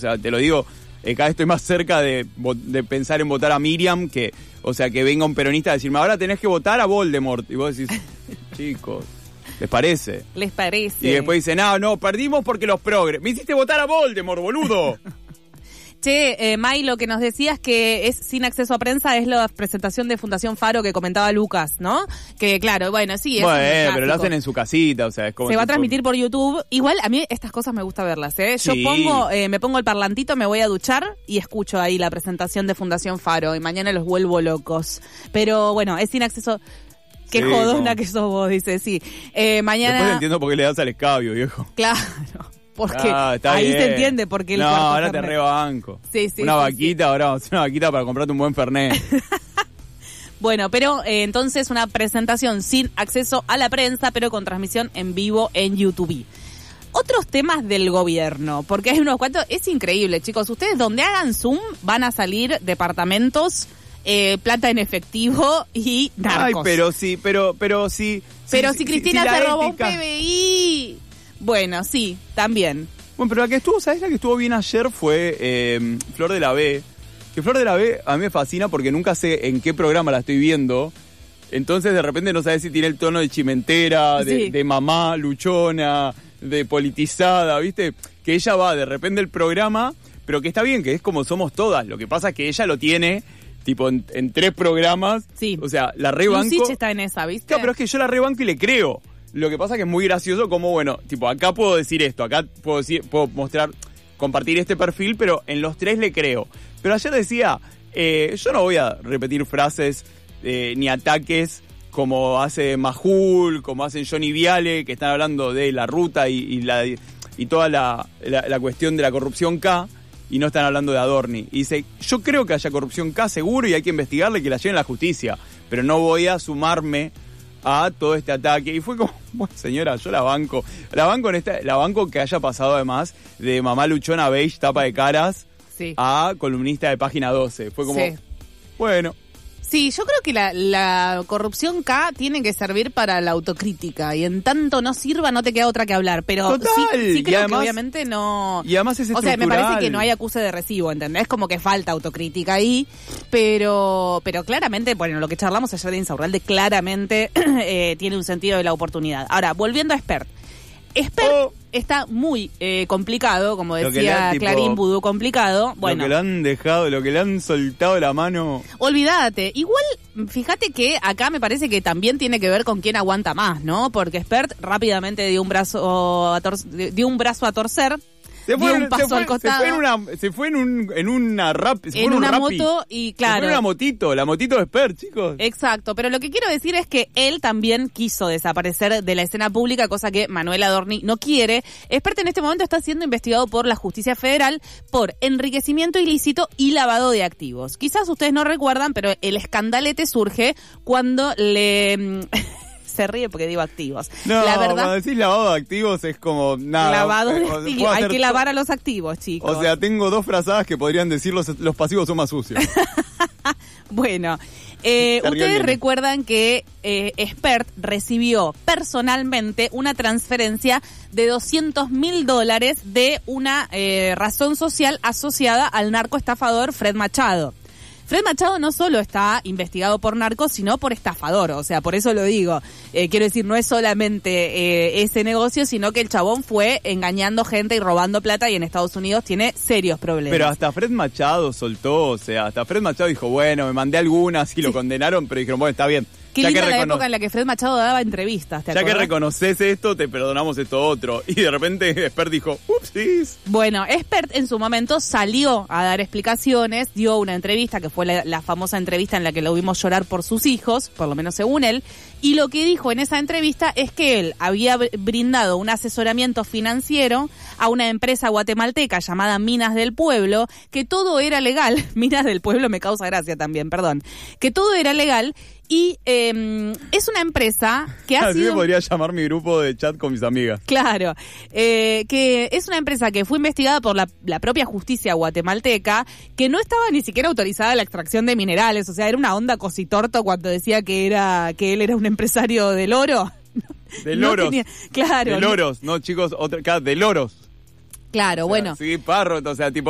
sea, te lo digo, cada vez estoy más cerca de pensar en votar a Miriam que venga un peronista a decirme, ahora tenés que votar a Voldemort. Y vos decís, chicos, ¿les parece? Les parece. Y después dicen, no, perdimos porque los progres. Me hiciste votar a Voldemort, boludo. Che, May, lo que nos decías que es sin acceso a prensa es la presentación de Fundación Faro que comentaba Lucas, ¿no? Que claro, bueno, sí, es pero lo hacen en su casita, o sea, es como... Se va a transmitir por YouTube. Igual, a mí estas cosas me gusta verlas, ¿eh? Yo Sí. me pongo el parlantito, me voy a duchar y escucho ahí la presentación de Fundación Faro y mañana los vuelvo locos. Pero bueno, es sin acceso... Qué Sí, jodona no. que sos vos, dice, sí. Mañana... Después entiendo por qué le das al escabio, viejo. Claro. Porque Está ahí bien. se entiende por qué el No, cuarto ahora te Fernet. rebanco. Sí, Una vaquita, ahora vamos a hacer una vaquita para comprarte un buen Fernet. Bueno, pero entonces una presentación sin acceso a la prensa, pero con transmisión en vivo en YouTube. Otros temas del gobierno, porque hay unos cuantos, es increíble, chicos. Ustedes donde hagan Zoom van a salir departamentos, plata en efectivo y narcos. Ay, pero sí. Pero si Cristina la se robó un ética. PBI. Bueno, sí, también. Bueno, pero la que estuvo, ¿sabes? La que estuvo bien ayer fue Flor de la B. Que Flor de la B a mí me fascina porque nunca sé en qué programa la estoy viendo. Entonces de repente no sabes si tiene el tono de chimentera, Sí. de mamá luchona, de politizada, ¿viste? Que ella va de repente el programa, pero que está bien, que es como somos todas. Lo que pasa es que ella lo tiene tipo en 3 programas. Sí. O sea, la rebanco. Lucich está en esa, ¿viste? Claro, pero es que yo la rebanco y le creo. Lo que pasa es que es muy gracioso como, bueno, tipo, acá puedo decir esto, acá puedo mostrar, compartir este perfil, pero en los 3 le creo. Pero ayer decía, yo no voy a repetir frases ni ataques como hace Majul, como hacen Johnny Viale, que están hablando de la ruta y toda la cuestión de la corrupción K, y no están hablando de Adorni. Y dice, yo creo que haya corrupción K seguro y hay que investigarle y que la lleven a la justicia, pero no voy a sumarme a todo este ataque. Y fue como, bueno, señora, yo la banco que haya pasado además de mamá luchona beige, tapa de caras, Sí. a columnista de Página 12. Fue como, Sí. bueno. Sí, yo creo que la corrupción K tiene que servir para la autocrítica y en tanto no sirva no te queda otra que hablar, pero Total. sí Y creo además- que obviamente no... Y además es O sea, me parece estructural. que no hay acuse de recibo, ¿entendés? Como que falta autocrítica ahí, pero claramente, bueno, lo que charlamos ayer de Insaurralde claramente tiene un sentido de la oportunidad. Ahora, volviendo a Espert. Espert está muy complicado, como Lo que decía le- tipo, Clarín Vudú, complicado. Bueno, Lo que le han dejado, lo que le han soltado la mano. olvídate. Igual, fíjate que acá me parece que también tiene que ver con quién aguanta más, ¿no? Porque Espert rápidamente dio un brazo a torcer. Se dio un paso al costado. Se fue en una Moto y claro. Se fue en una motito, la motito de Spert, chicos. Exacto, pero lo que quiero decir es que él también quiso desaparecer de la escena pública, cosa que Manuel Adorni no quiere. Espert en este momento está siendo investigado por la Justicia Federal por enriquecimiento ilícito y lavado de activos. Quizás ustedes no recuerdan, pero el escandalete surge cuando le... Se ríe porque digo activos. No, la verdad, cuando decís lavado de activos es como nada. lavado de puedo activos. Hay hacer que lavar a los activos, chicos. O sea, tengo 2 frazadas que podrían decir los pasivos son más sucios. Bueno, Río ustedes bien. recuerdan que Espert recibió personalmente una transferencia de $200.000 de una razón social asociada al narcoestafador Fred Machado. Fred Machado no solo está investigado por narcos, sino por estafador, o sea, por eso lo digo. Quiero decir, no es solamente ese negocio, sino que el chabón fue engañando gente y robando plata y en Estados Unidos tiene serios problemas. Pero hasta Fred Machado soltó, o sea, hasta Fred Machado dijo, bueno, me mandé algunas y lo condenaron, pero dijeron, bueno, está bien. Qué Ya linda que la recono- época en la que Fred Machado daba entrevistas, ¿te Ya que acordás? reconoces esto, te perdonamos esto otro. Y de repente Spert dijo, upsis. Bueno, Espert en su momento salió a dar explicaciones, dio una entrevista que fue la famosa entrevista en la que lo vimos llorar por sus hijos, por lo menos según él, y lo que dijo en esa entrevista es que él había brindado un asesoramiento financiero a una empresa guatemalteca llamada Minas del Pueblo, que todo era legal. Minas del Pueblo me causa gracia también, perdón. Que todo era legal y es una empresa que ha Así sido... me podría llamar mi grupo de chat con mis amigas. Claro, que es una empresa que fue investigada por la propia justicia guatemalteca, que no estaba ni siquiera autorizada la extracción de minerales, o sea, era una onda cositorto cuando decía que él era un empresario del oro. De No loros. claro. De loros, no chicos, de loros. Claro, bueno. Sí, parro, o sea, tipo